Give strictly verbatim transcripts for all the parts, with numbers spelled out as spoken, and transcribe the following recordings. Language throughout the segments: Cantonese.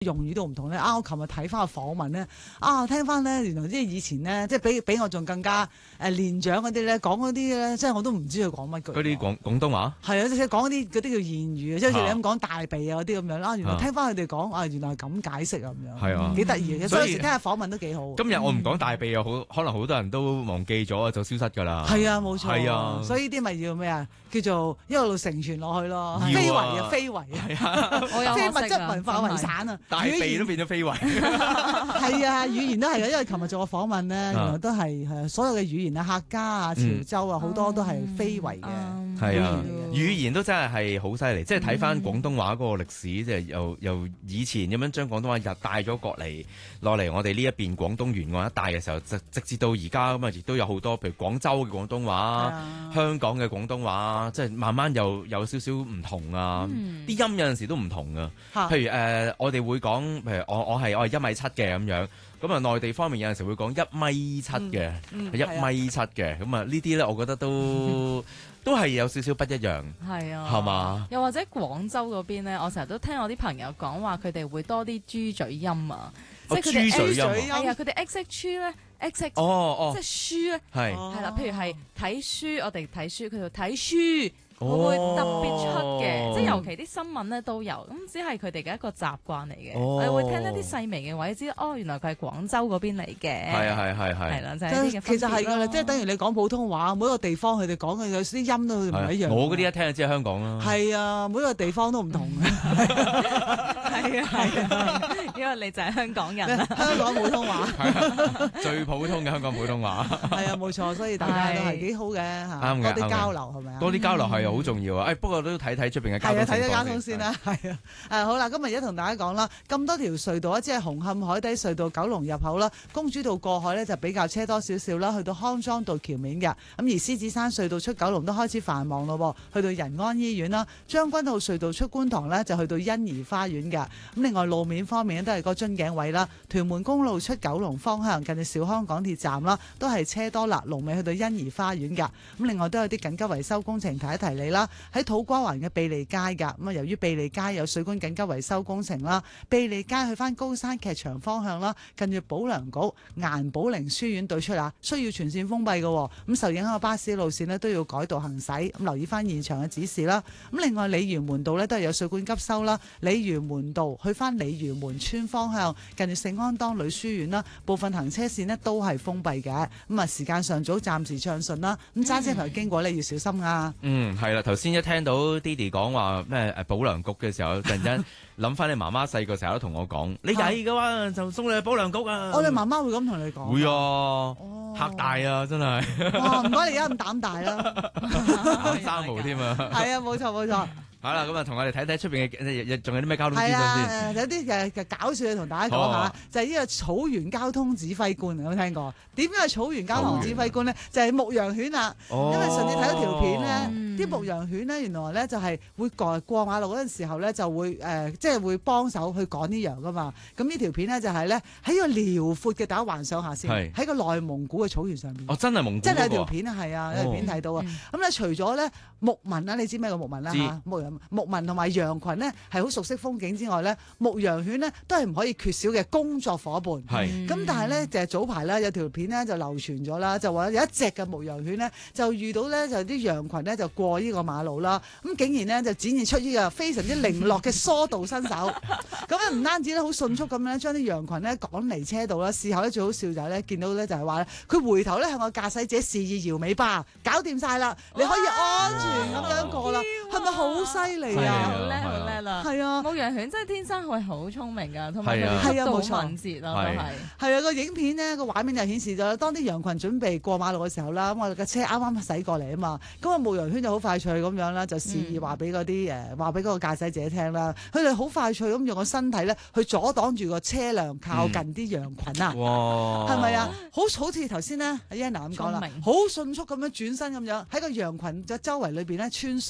用語都唔同咧。啊，我琴日睇翻個訪問咧，啊，聽翻咧，原來即係以前咧，即係比比我仲更加誒年長嗰啲咧，講嗰啲咧，即係我都唔知佢講乜句。 嗰啲廣廣東話係啊，即係講嗰啲嗰啲叫諺語，即係好似你咁講大鼻啊嗰啲咁樣啦。原來聽翻佢哋講啊，原來係咁解釋啊咁樣， 係啊， 幾得意嘅。所以有時聽下訪問都幾好。 今日我唔講大鼻又好，可能好多人都忘記咗就消失㗎啦。 係啊，冇錯。 係啊， 所以呢啲咪要咩啊？叫做一路承傳落去咯，非遺啊，非遺啊，非物質文化遺產啊， 大鼻都變咗非遺。 係啊，語言都係嘅，因為琴日做個訪問咧，原來都係係所有嘅語言啊，客家啊、潮州啊，好多都係非遺嘅。 係啊，語言都真係係好犀利，即係睇翻廣東話嗰個歷史，即係由由以前咁樣將廣東話日帶咗過嚟落嚟我哋呢一邊廣東沿岸一帶嘅時候，直直至到而家咁啊，亦都有好多譬如廣州嘅廣東話、香港嘅廣東話，即係慢慢又有少少唔同啊，啲音有陣時都唔同啊。譬如誒，我哋會講，譬如我我係我係一米七嘅咁樣，咁啊內地方面有陣時會講一米七嘅，一米七嘅，咁啊呢啲咧，我覺得都。都係有少少不一樣， 係啊， 係嘛？ 又或者廣州嗰邊咧，我成日都聽我啲朋友講話，佢哋會多啲豬嘴音啊，即係佢哋 X 嘴音，係啊，佢哋 X X 咧 ，X X 哦哦， 即係書咧，係係啦，譬如係睇書，我哋睇書，佢就睇書。會會特別出嘅，哦、即係尤其啲新聞咧都有，咁只係佢哋嘅一個習慣嚟嘅。我哋、哦、會聽一啲細微嘅位，知道哦，原來佢係廣州嗰邊嚟嘅。係啊係係係。 係啦，就係、是、 其實係㗎啦，即係等於你講普通話，每一個地方佢哋講嘅有啲音都唔一樣。 我嗰啲一聽就知係香港啦。 係啊，每一個地方都唔同嘅。 係啊係啊，因為你就係香港人啦。 香港普通話最普通嘅香港普通話。 係啊，冇錯，所以大家都係幾好嘅嚇， 啱嘅， 多啲交流係咪啊？ 多啲交流係好重要啊！誒，不過都睇睇出邊嘅交通。係啊， 睇睇交通先啦。係啊，誒好啦，今日而家同大家講啦，咁多條隧道啊，即係紅磡海底隧道九龍入口啦，公主道過海咧就比較車多少少啦，去到康莊道橋面嘅。咁而獅子山隧道出九龍都開始繁忙咯，去到仁安醫院啦，將軍澳隧道出觀塘咧就去到欣怡花園嘅。咁另外路面方面都係個樽頸位啦，屯門公路出九龍方向近住兆康港鐵站啦，都係車多啦，龍尾去到欣怡花園㗎。咁另外都有啲緊急維修工程，提一提你啦。喺土瓜灣嘅庇利街㗎，咁啊由於庇利街有水管緊急維修工程啦，庇利街去翻高山劇場方向啦，近住保良局顏寶玲書院對出啊，需要全線封閉嘅。咁受影響嘅巴士路線呢都要改道行駛，咁留意翻現場嘅指示啦。咁另外鯉魚門道呢都係有水管急修啦，鯉魚門道去翻鯉魚門村方向近住聖安當女書院啦，部分行車線呢都係封閉嘅。咁啊時間上早暫時暢順啦，咁揸車朋友經過呢要小心啊。 嗯，係啦，頭先一聽到 Didi 講話咩誒保良局嘅時候，突然間諗翻你媽媽細個時候都同我講，你曳嘅話就送你去保良局啊！ 我哋媽媽會咁同你講。 會啊，嚇大啊，真係。 哇！唔該你而家咁膽大啦， 三毛添啊。 係啊，冇錯冇錯。 好啦，咁啊，同我哋睇睇出邊嘅，仲有啲咩交通資訊先？ 有啲誒搞笑嘅同大家講下，就係呢個草原交通指揮官，有冇聽過？點樣係草原交通指揮官咧？就係牧羊犬啦。因為上次睇到條片咧，啲牧羊犬咧原來咧就係會過過馬路嗰陣時候咧就會誒，即係會幫手去趕啲羊噶嘛。咁呢條片咧就係咧喺個遼闊嘅，大家幻想下先，喺個內蒙古嘅草原上邊。 哦，真係蒙古。 真係條片啊，係啊，有條片睇到啊。咁咧除咗咧牧民啦，你知咩叫牧民啦嚇？牧羊牧民同埋羊群呢係好熟悉風景之外呢，牧羊犬呢都係唔可以缺少嘅工作伙伴。係咁、嗯，但係呢，就係早排呢，有條片呢就流傳咗啦，就話有一隻嘅牧羊犬呢，就遇到呢，就啲羊群呢就過呢個馬路啦，咁竟然呢，就展現出呢個非常之靈落嘅疏導身手。咁啊唔單止咧好迅速咁樣將啲羊群呢趕離車道啦，事後呢，最好笑就係呢，見到呢就係話呢，佢回頭呢向個駕駛者示意搖尾巴，搞掂晒啦，你可以安全咁樣過啦，係咪好犀利啊？ 好叻好叻啦！係啊，牧羊犬真係天生係好聰明㗎，同埋佢速度好敏捷咯，都係。 係啊，個影片呢個畫面就顯示咗，當啲羊群準備過馬路嘅時候啦，咁我哋嘅車啱啱駛過嚟啊嘛，咁個牧羊犬就好快脆咁樣啦，就示意話俾嗰啲誒話俾嗰個駕駛者聽啦，佢哋好快脆咁用個身體咧去阻擋住個車輛靠近啲羊群啊！哇！係咪啊？好好似頭先呢，阿 Yana 咁講啦，好迅速咁樣轉身咁樣喺個羊群嘅周圍裏邊咧穿梭，周圍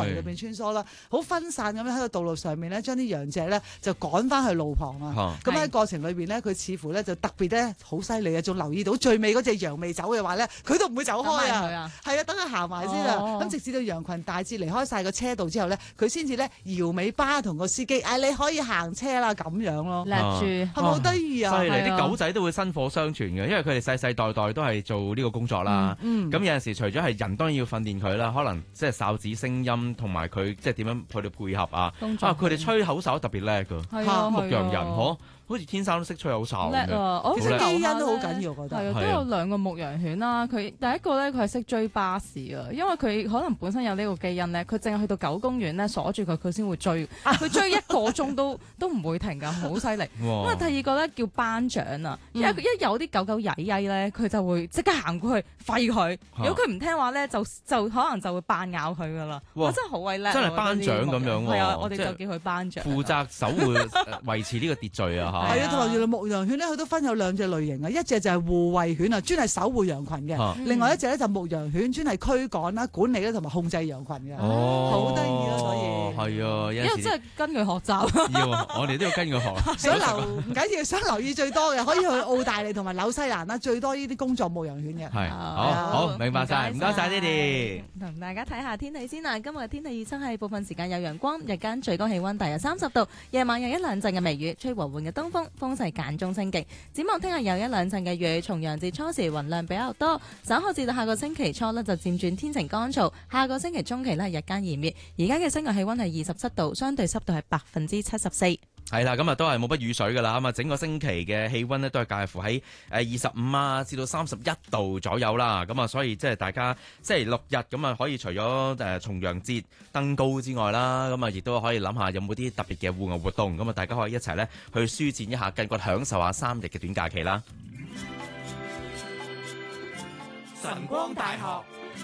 圍裏邊穿梭啦，好分散咁樣喺個道路上面咧，將啲羊隻咧就趕翻去路旁啊。咁喺過程裏邊咧，佢似乎咧就特別咧好犀利啊！仲留意到最尾嗰隻羊未走嘅話咧，佢都唔會走開啊。係啊，等佢行埋先啊。咁直至到羊群大致離開晒個車道之後咧，佢先至咧搖尾巴同個司機，誒你可以行車啦咁樣咯。 叻住係咪好得意啊？ 犀利！啲狗仔都會薪火相傳嘅，因為佢哋世世代代都係做呢個工作啦。咁有陣時除咗係人，當然要訓練佢啦，可能即係哨子聲音同埋佢即係點樣去到配合啊。啊，佢哋吹口哨特別叻㗎，牧羊人嗬。好似天生都識吹口哨叻啊！我其實基因都好緊要，我覺得係啊，都有兩個牧羊犬啦。佢第一個咧，佢係識追巴士啊，因為佢可能本身有呢個基因咧，佢淨係去到狗公園咧鎖住佢，佢先會追。佢追一個鐘都都唔會停㗎，好犀利。咁啊，第二個咧叫班長啊，因為一有啲狗狗曳曳咧，佢就會即刻行過去吠佢。如果佢唔聽話咧，就就可能就會扮咬佢㗎啦。哇！真係好鬼叻， 真係班長咁樣喎。 係啊，我哋就叫佢班長。 負責守護維持呢個秩序啊！ 係啊，同埋原來牧羊犬咧，佢都分有兩隻類型啊，一隻就係護衛犬啊，專係守護羊群嘅； 啊、 另外一隻咧就牧羊犬，專係驅趕啦、管理啦同埋控制羊群嘅。 哦， 好得意咯，所以係啊， 因為真係跟佢學習。 要，我哋都要跟佢學。 想留唔緊要，想留意最多嘅可以去澳大利同埋紐西蘭啦，最多呢啲工作牧羊犬嘅。 係，好好明白晒，唔該晒，爹哋。 同大家睇下天氣先啦，今日嘅天氣預測係部分時間有陽光，日間最高氣溫大約三十度，夜晚有一兩陣嘅微雨，吹和緩嘅東風，風勢間中清勁。展望聽日有一兩陣嘅雨，重陽節初時雲量比較多，稍後至到下個星期初呢，就漸轉天晴乾燥，下個星期中期呢，日間炎熱。而家嘅室外氣溫係二十七度，相對濕度係百分之七十四。 係啦，咁啊都係冇乜雨水噶啦，咁啊整個星期嘅氣溫呢，都係介乎喺誒二十五啊至到三十一度左右啦，咁啊所以即係大家星期六日咁啊可以除咗誒重陽節登高之外啦，咁啊亦都可以諗下有冇啲特別嘅戶外活動，咁啊大家可以一齊呢去舒展一下，更加享受下三日嘅短假期啦。 晨光大學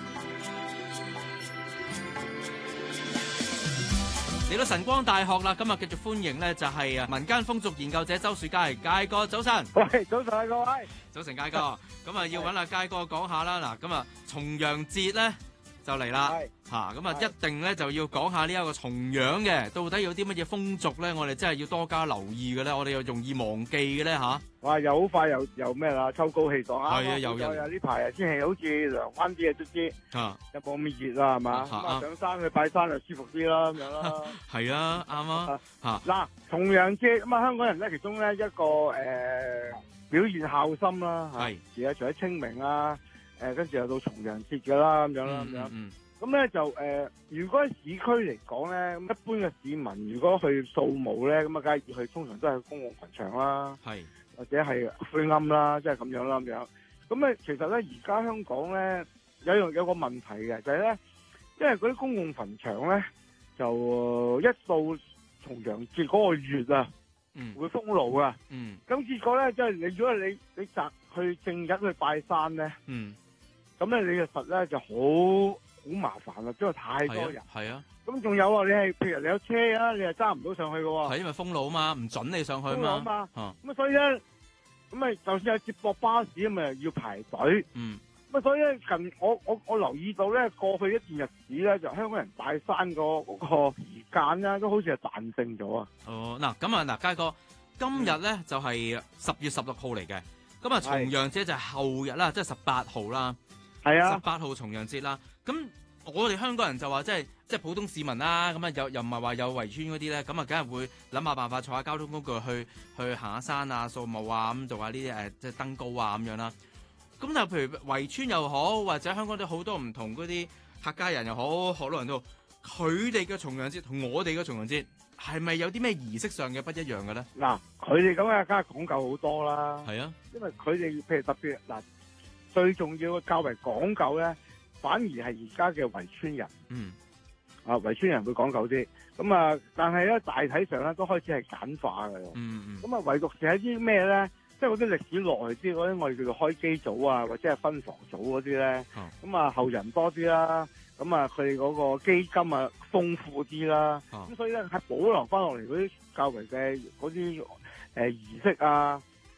嚟到晨光大學啦，今日繼續歡迎呢就係啊民間風俗研究者周樹佳，佳哥早晨。 喂，早晨啊各位。 早晨佳哥，咁啊要揾阿佳哥講下啦。嗱，咁啊重陽節咧就嚟啦，嚇咁啊一定咧就要講下呢一個重陽嘅，到底有啲乜嘢風俗咧？我哋真係要多加留意嘅咧，我哋又容易忘記嘅咧嚇。 哇！又好快又又咩啦？秋高氣爽啊！ 係啊，又又呢排啊天氣好似涼翻啲嘅，卒之啊， 又冇咁熱啦，係嘛？咁啊上山去拜山就舒服啲啦，咁樣啦。 係啊，啱啊嚇。 嗱，重陽節咁啊，香港人咧其中咧一個誒表現孝心啦，係而家除咗清明啊，誒跟住又到重陽節㗎啦，咁樣啦，咁樣。咁咧就誒，如果喺市區嚟講咧，咁一般嘅市民如果去掃墓咧，咁啊梗係要去，通常都係去公共墳場啦。係。或者係灰龕啦，即係咁樣啦咁樣。咁咧，其實咧，而家香港咧有樣有個問題嘅，就係咧，因為嗰啲公共墳場咧，就一到重陽節嗰個月啊，嗯，會封路啊，嗯。咁結果咧，即係你如果你你擇去正日去拜山咧，嗯，咁咧你嘅實咧就好好麻煩啦，因為太多人。係啊。咁仲有啊，你係譬如你有車啊，你係揸唔到上去嘅喎。係因為封路啊嘛，唔準你上去嘛。封路啊嘛。咁啊，所以咧。咁咪就算有接駁巴士咁咪要排隊，嗯，咁啊所以咧近我我我留意到咧過去一段日子咧就香港人拜山個嗰個時間咧都好似係彈性咗啊。哦，嗱咁啊嗱，佳哥，今日咧就係十月十六號嚟嘅，咁啊重陽節就係後日啦，即係十八號啦，係啊，十八號重陽節啦，咁。我哋香港人就話即係即係普通市民啦，咁啊又又唔係話有圍村嗰啲咧，咁啊梗係會諗下辦法坐下交通工具去去行下山啊、掃墓啊，咁做下呢啲誒即係登高啊咁樣啦。咁但係譬如圍村又好，或者香港都好多唔同嗰啲客家人又好，好多人都佢哋嘅重陽節同我哋嘅重陽節係咪有啲咩儀式上嘅不一樣嘅咧？嗱，佢哋咁啊，梗係講究好多啦。係啊，因為佢哋譬如特別嗱，最重要嘅較為講究咧。反而係而家嘅圍村人，嗯，啊圍村人會講究啲，咁啊，但係咧大體上咧都開始係簡化嘅，嗯嗯，咁啊唯獨是喺啲咩咧，即係嗰啲歷史耐啲嗰啲，我哋叫做開基組啊，或者係分房組嗰啲咧，咁啊後人多啲啦，咁啊佢哋嗰個基金啊豐富啲啦，咁所以咧係保留翻落嚟嗰啲較為嘅嗰啲誒儀式啊。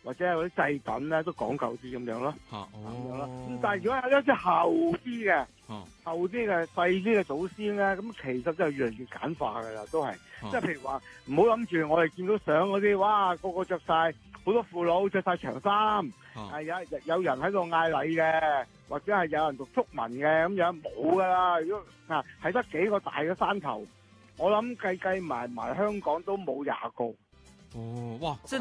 或者係嗰啲祭品咧，都講究啲咁樣咯。 嚇， 咁樣咯。 哦。 咁但係如果係一啲後啲嘅， 哦， 後啲嘅細啲嘅祖先咧，咁其實就越嚟越簡化㗎啦，都係。 哦即係譬如話，唔好諗住我哋見到相嗰啲，哇，個個着晒好多父老着晒長衫，係、 哦、 有有人喺度嗌禮嘅，或者係有人讀祝文嘅咁樣，冇㗎啦。如果嗱係得幾個大嘅山頭，我諗計計埋埋香港都冇廿個。 哦，哇！真